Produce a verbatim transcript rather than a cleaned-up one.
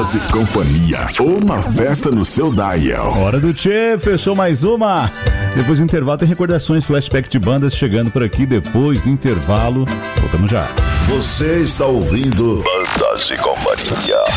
Bandas e Companhia, uma festa no seu dial. Hora do Tchê, fechou mais uma. Depois do intervalo tem recordações, flashback de bandas chegando por aqui. Depois do intervalo, voltamos já. Você está ouvindo Bandas e Companhia.